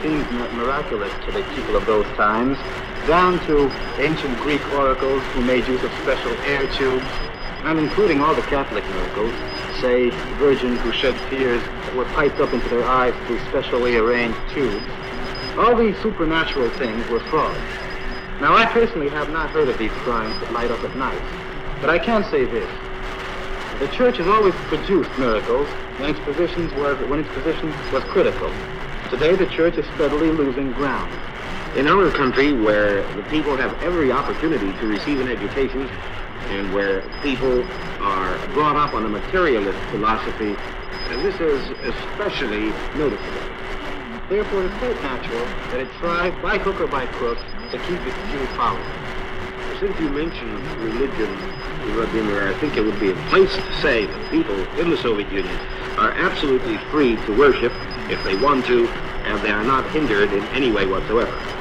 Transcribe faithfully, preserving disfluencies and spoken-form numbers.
seemed mi- miraculous to the people of those times, down to ancient Greek oracles who made use of special air tubes, and including all the Catholic miracles, say virgins who shed tears that were piped up into their eyes through specially arranged tubes. All these supernatural things were frauds. Now, I personally have not heard of these crimes that light up at night, but I can say this. The church has always produced miracles when its position was, when its position was critical. Today, the church is steadily losing ground. In our country, where the people have every opportunity to receive an education, and where people are brought up on a materialist philosophy, and this is especially noticeable. Therefore, it's quite natural that it tries, by hook or by crook, to keep its few followers. Since you mentioned religion, Vladimir, I think it would be a place to say that people in the Soviet Union are absolutely free to worship if they want to, and they are not hindered in any way whatsoever.